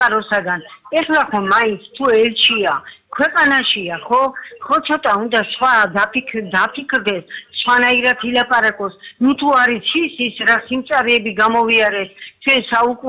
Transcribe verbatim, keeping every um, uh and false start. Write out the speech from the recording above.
როსაგან ეხლა ხო მაინც თუ ელჩია ქვეყანაშია ხო ხო ცოტა უნდა სხვა დაფიქრდეს სხვანაირად ილაპარაკოს ნუ თუ არის ის ის რა სიმწარეები გამოვიარეს ჩვენ საუკუნე